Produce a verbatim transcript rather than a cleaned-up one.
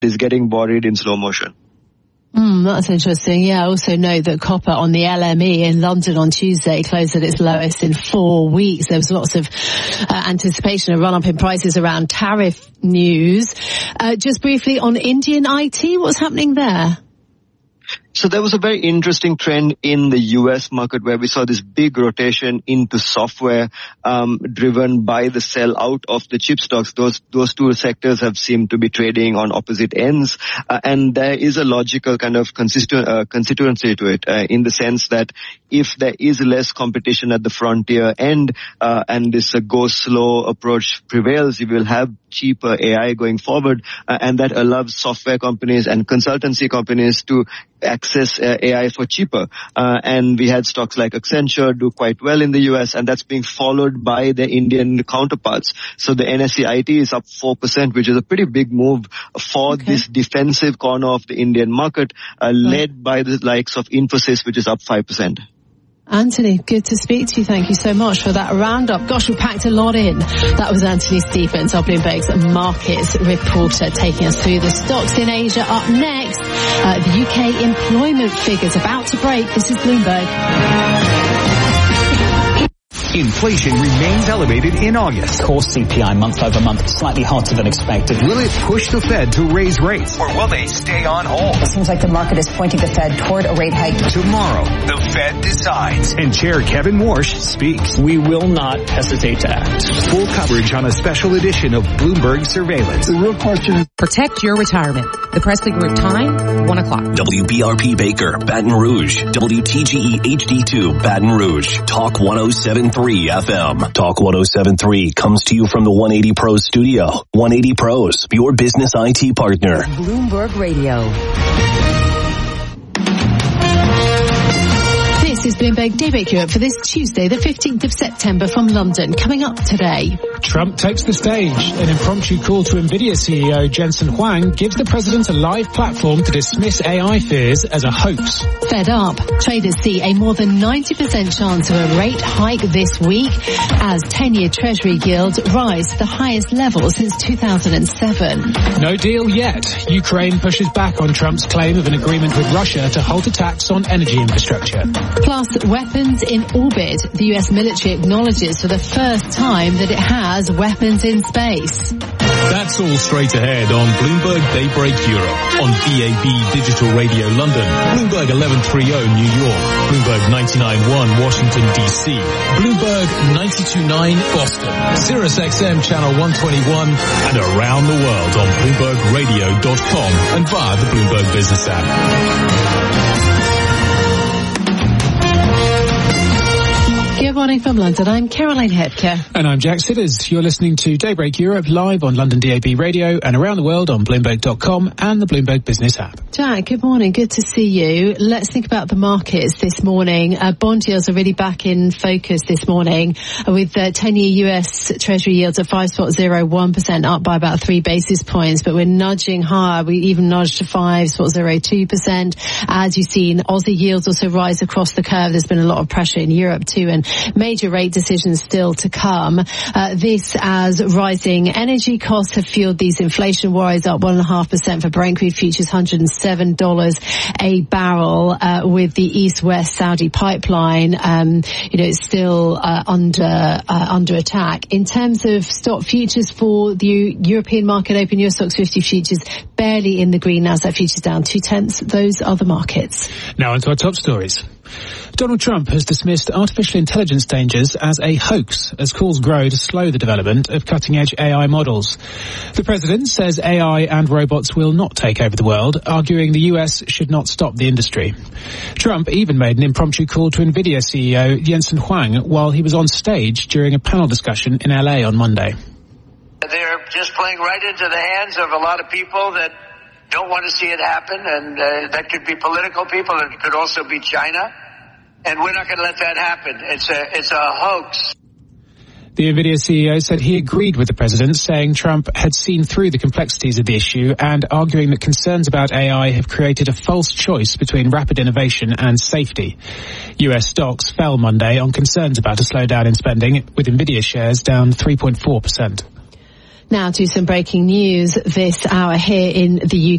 is getting buried in slow motion. Mm, that's interesting. Yeah, I also know that copper on the L M E in London on Tuesday closed at its lowest in four weeks. There was lots of uh, anticipation, a run-up in prices around tariff news. Uh, just briefly on Indian I T, what's happening there? So there was a very interesting trend in the U S market where we saw this big rotation into software, um, driven by the sell out of the chip stocks. Those, those two sectors have seemed to be trading on opposite ends. Uh, and there is a logical kind of constitu- uh, constituency to it, uh, in the sense that if there is less competition at the frontier end, uh, and this uh, go slow approach prevails, you will have cheaper A I going forward, uh, and that allows software companies and consultancy companies to access uh, A I for cheaper. Uh, and we had stocks like Accenture do quite well in the U S, and that's being followed by their Indian counterparts. So the N S E I T is up four percent, which is a pretty big move for okay. this defensive corner of the Indian market, uh, right. led by the likes of Infosys, which is up five percent. Anthony, good to speak to you. Thank you so much for that roundup. Gosh, we packed a lot in. That was Anthony Stephens, our Bloomberg's markets reporter, taking us through the stocks in Asia. Up next, uh, the U K employment figures about to break. This is Bloomberg. Inflation remains elevated in August. Core C P I month over month slightly hotter than expected. Will it push the Fed to raise rates, or will they stay on hold? It seems like the market is pointing the Fed toward a rate hike. Tomorrow, the Fed decides, and Chair Kevin Warsh speaks. We will not hesitate to act. Full coverage on a special edition of Bloomberg Surveillance. The real question is protect your retirement. The Presley Group time, one o'clock. W B R P Baker, Baton Rouge. W T G E H D two, Baton Rouge. Talk one oh seven point three F M. Talk one oh seven point three comes to you from the one eighty Pros studio. one eighty Pros, your business I T partner. Bloomberg Radio. This is Bloomberg Daybreak Europe for this Tuesday, the fifteenth of September from London. Coming up today. Trump takes the stage. An impromptu call to NVIDIA C E O Jensen Huang gives the president a live platform to dismiss A I fears as a hoax. Fed up. Traders see a more than ninety percent chance of a rate hike this week as ten-year Treasury yields rise to the highest level since two thousand seven. No deal yet. Ukraine pushes back on Trump's claim of an agreement with Russia to halt attacks on energy infrastructure. Plus, weapons in orbit. The U S military acknowledges for the first time that it has weapons in space. That's all straight ahead on Bloomberg Daybreak Europe, on D A B Digital Radio London, Bloomberg eleven thirty New York, Bloomberg ninety-nine point one Washington, D C, Bloomberg ninety-two point nine Boston, Sirius X M Channel one twenty-one, and around the world on Bloomberg Radio dot com and via the Bloomberg Business app. Good morning from London. I'm Caroline Hepker. And I'm Jack Sidders. You're listening to Daybreak Europe live on London D A B Radio and around the world on Bloomberg dot com and the Bloomberg Business app. Jack, good morning. Good to see you. Let's think about the markets this morning. Uh, bond yields are really back in focus this morning uh, with uh, ten-year U S Treasury yields at five point oh one percent, up by about three basis points, but we're nudging higher. We even nudged to five point oh two percent. As you've seen, Aussie yields also rise across the curve. There's been a lot of pressure in Europe too, and major rate decisions still to come. Uh, this as rising energy costs have fueled these inflation worries, up one point five percent for Brent crude futures, one hundred seven dollars a barrel, uh, with the East-West Saudi pipeline, um, you know, still uh, under uh, under attack. In terms of stock futures for the U- European market open, Euro Stoxx fifty futures barely in the green. Nasdaq futures down two tenths. Those are the markets. Now onto our top stories. Donald Trump has dismissed artificial intelligence dangers as a hoax as calls grow to slow the development of cutting-edge A I models. The president says A I and robots will not take over the world, arguing the U S should not stop the industry. Trump even made an impromptu call to NVIDIA C E O Jensen Huang while he was on stage during a panel discussion in L A on Monday. They're just playing right into the hands of a lot of people that don't want to see it happen, and uh, that could be political people, and it could also be China. And we're not going to let that happen. It's a, it's a hoax. The NVIDIA C E O said he agreed with the president, saying Trump had seen through the complexities of the issue and arguing that concerns about A I have created a false choice between rapid innovation and safety. U S stocks fell Monday on concerns about a slowdown in spending, with NVIDIA shares down three point four percent. Now to some breaking news this hour here in the U K.